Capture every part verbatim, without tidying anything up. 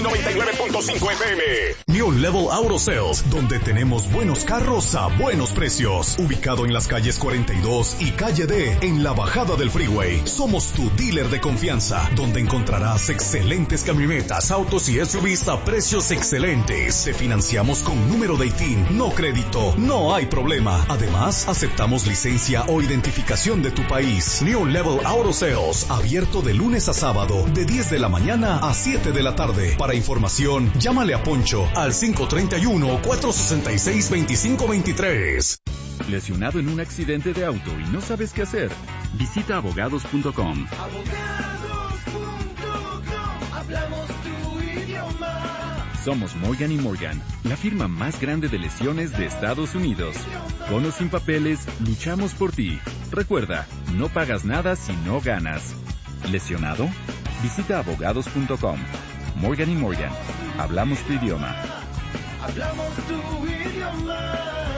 noventa y nueve punto cinco F M. New Level Auto Sales, donde tenemos buenos carros a buenos precios. Ubicado en las calles cuarenta y dos y calle D, en la bajada del freeway. Somos tu dealer de confianza, donde encontrarás excelentes camionetas, autos y S U Vs a precios excelentes. Te financiamos con número de I T I N, no crédito, no hay problema. Además, aceptamos licencia o identificación de tu país. New Level Auto Sales, abierto de lunes a sábado, de diez de la mañana a siete de la tarde. Para información, llámale a Poncho al cinco tres uno, cuatro seis seis, dos cinco dos tres. ¿Lesionado en un accidente de auto y no sabes qué hacer? Visita abogados punto com. abogados punto com, hablamos tu idioma. Somos Morgan y Morgan, la firma más grande de lesiones de Estados Unidos. Con o sin papeles, luchamos por ti. Recuerda, no pagas nada si no ganas. ¿Lesionado? Visita abogados punto com. Morgan y Morgan, hablamos tu idioma. Hablamos tu idioma.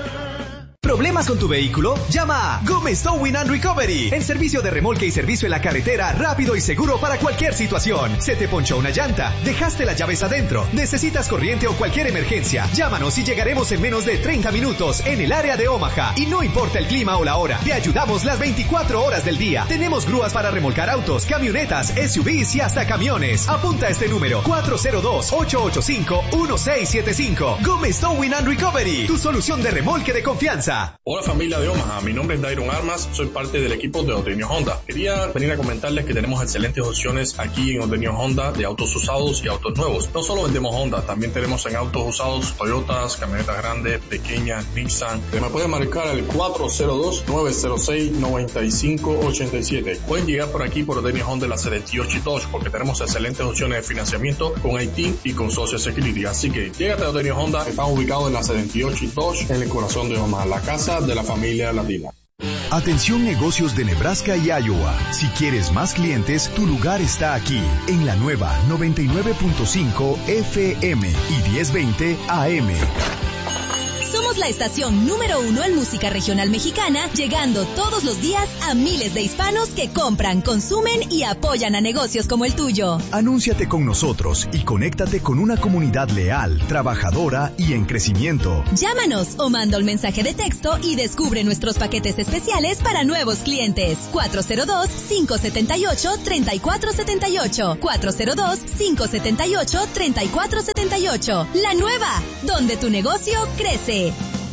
¿Problemas con tu vehículo? Llama a Gómez Towing and Recovery. El servicio de remolque y servicio en la carretera rápido y seguro para cualquier situación. Se te ponchó una llanta, dejaste las llaves adentro, necesitas corriente o cualquier emergencia. Llámanos y llegaremos en menos de treinta minutos en el área de Omaha. Y no importa el clima o la hora, te ayudamos las veinticuatro horas del día. Tenemos grúas para remolcar autos, camionetas, S U Vs y hasta camiones. Apunta este número: cuatro cero dos, ocho ocho cinco, uno seis siete cinco. Gómez Towing and Recovery, tu solución de remolque de confianza. Hola familia de Omaha, mi nombre es Dairon Armas, soy parte del equipo de Ordeño Honda. Quería venir a comentarles que tenemos excelentes opciones aquí en Ordeño Honda de autos usados y autos nuevos. No solo vendemos Honda, también tenemos en autos usados Toyotas, camionetas grandes, pequeñas, Nissan. Me pueden marcar el cuatro cero dos, nueve cero seis, nueve cinco ocho siete. Pueden llegar por aquí por Ordeño Honda en la setenta y ocho y Dodge porque tenemos excelentes opciones de financiamiento con I T I N y con Social Security. Así que llégate a Ordeño Honda, están ubicados en la setenta y ocho y Dodge en el corazón de Omaha, la casa de la familia latina. Atención negocios de Nebraska y Iowa. Si quieres más clientes, tu lugar está aquí, en la nueva noventa y nueve punto cinco F M y diez veinte A M. Somos la estación número uno en música regional mexicana, llegando todos los días a miles de hispanos que compran, consumen y apoyan a negocios como el tuyo. Anúnciate con nosotros y conéctate con una comunidad leal, trabajadora y en crecimiento. Llámanos o manda un mensaje de texto y descubre nuestros paquetes especiales para nuevos clientes. cuatro cero dos, cinco siete ocho, tres cuatro siete ocho. cuatro cero dos, cinco siete ocho, tres cuatro siete ocho. La nueva, donde tu negocio crece.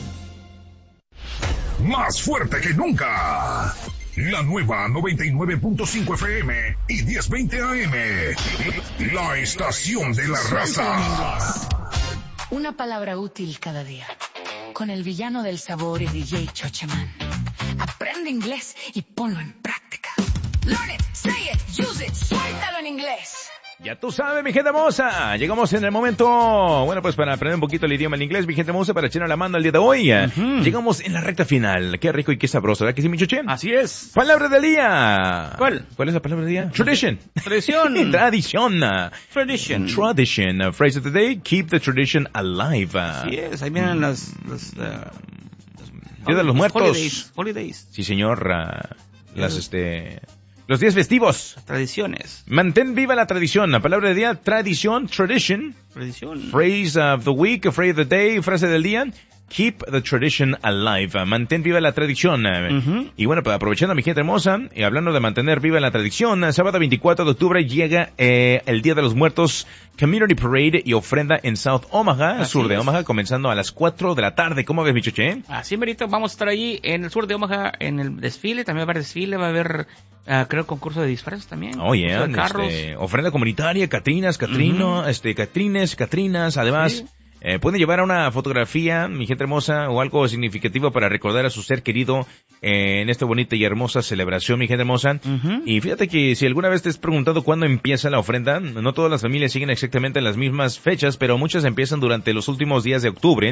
Más fuerte que nunca. La nueva noventa y nueve punto cinco F M y diez veinte A M. La estación de la raza. Una palabra útil cada día. Con el villano del sabor y D J Chocheman. Aprende inglés y ponlo en práctica. Learn it, say it, use it, suéltalo en inglés. Ya tú sabes, mi gente hermosa, llegamos en el momento, bueno, pues para aprender un poquito el idioma en inglés, mi gente hermosa, para echar la mano el día de hoy. Uh-huh. Llegamos en la recta final. Qué rico y qué sabroso, ¿verdad que sí, mi chuche? Así es. Palabra del día. ¿Cuál? ¿Cuál es la palabra del día? Tradition. Tradición. Tradición. Tradition. Tradition. Uh, phrase of the day, keep the tradition alive. Así es, ahí vienen las... las uh, Día de los Muertos. Holidays. Holidays. Sí, señor. Uh, las, este... Los días festivos. Tradiciones. Mantén viva la tradición. La palabra del día, tradición, tradition. Tradición. Phrase of the week, phrase of the day, frase del día. Keep the tradition alive. Mantén viva la tradición. Uh-huh. Y bueno, pues aprovechando a mi gente hermosa, y hablando de mantener viva la tradición, sábado veinticuatro de octubre llega eh, el Día de los Muertos Community Parade y ofrenda en South Omaha, Así sur de es. Omaha, comenzando a las cuatro de la tarde. ¿Cómo ves, mi chuche? Así, merito, vamos a estar ahí en el sur de Omaha en el desfile. También va a haber desfile, va a haber, uh, creo, concurso de disfraces también. Oh, yeah. De carros. Este, ofrenda comunitaria, Catrinas, Catrino, uh-huh. este, Catrines, Catrinas, además... Sí. Eh, pueden llevar una fotografía, mi gente hermosa, o algo significativo para recordar a su ser querido eh, en esta bonita y hermosa celebración, mi gente hermosa. Uh-huh. Y fíjate que si alguna vez te has preguntado cuándo empieza la ofrenda, no todas las familias siguen exactamente las mismas fechas, pero muchas empiezan durante los últimos días de octubre,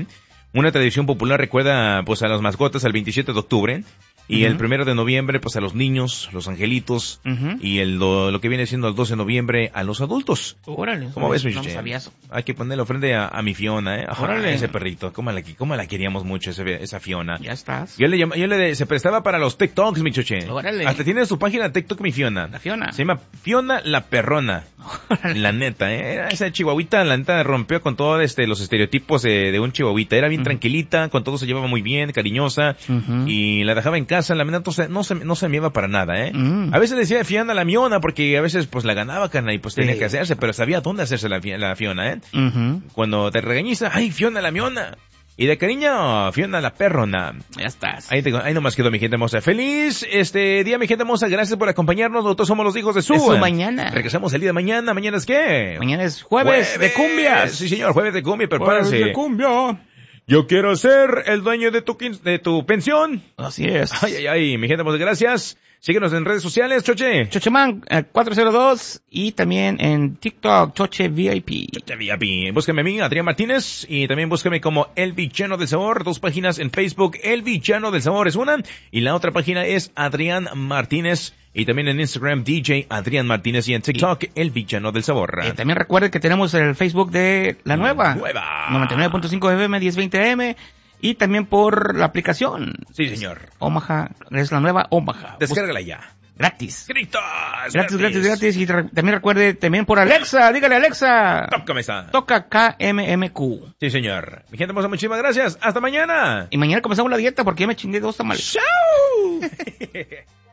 Una tradición popular recuerda pues a las mascotas el veintisiete de octubre y Uh-huh. el primero de noviembre pues a los niños, los angelitos Ujú. y el lo, lo que viene siendo el doce de noviembre a los adultos. Órale. ¿Cómo ves, mi No chuche? sabía eso. Hay que ponerle ofrenda a, a mi Fiona, ¿eh? Ajá, Órale. ese perrito. ¿Cómo la, cómo la queríamos mucho, ese, esa Fiona? Ya estás. Yo le llama, yo le, se prestaba para los TikToks, mi chuche. Órale. Hasta tiene su página de TikTok, mi Fiona. La Fiona. Se llama Fiona la Perrona. La neta, ¿eh? Era esa chihuahuita, la neta rompió con todos este, los estereotipos de, de un chihuahuita. Era bien Ujú. tranquilita, con todo se llevaba muy bien, cariñosa. Ujú. Y la dejaba en casa, la neta no se, no se, no se me iba para nada, ¿eh? Mm. A veces le decía Fiona la Miona, porque a veces pues la ganaba, carnal, y pues tenía Sí. que hacerse, pero sabía dónde hacerse la, Fi- la Fiona, ¿eh? Ujú. Cuando te regañiza, ¡ay, Fiona la Miona! Y de cariño, Fiona la Perrona. Ya estás. Ahí, te, ahí nomás quedó mi gente hermosa. Feliz este día, mi gente hermosa. Gracias por acompañarnos. Nosotros somos los hijos de su. De su mañana. Regresamos el día de mañana. ¿Mañana es qué? Mañana es jueves, de cumbias. Sí, señor, jueves de cumbia. Prepárense. Jueves de cumbia. Yo quiero ser el dueño de tu, quin- de tu pensión. Así es. Ay, ay, ay. Mi gente hermosa, gracias. Síguenos en redes sociales, Choche. Chocheman eh, cuatro cero dos y también en TikTok, Choche V I P. Choche V I P. Búsqueme a mí, Adrián Martínez, y también búsqueme como El Villano del Sabor. Dos páginas en Facebook, El Villano del Sabor es una, y la otra página es Adrián Martínez, y también en Instagram, D J Adrián Martínez, y en TikTok, El Villano del Sabor. Eh, también recuerden que tenemos el Facebook de La Nueva. Nueva. noventa y nueve punto cinco F M, diez veinte A M. Y también por la aplicación. Sí, señor. Omaha, es La Nueva Omaha. Descárgala ya. Gratis. ¡Gritos! Gratis, gratis, gratis. Y re- también recuerde, también por Alexa, dígale Alexa. Tócame esa. Toca K M M Q. Sí, señor. Mi gente hermosa, muchísimas gracias. Hasta mañana. Y mañana comenzamos la dieta porque ya me chingué dos tamales. ¡Chao!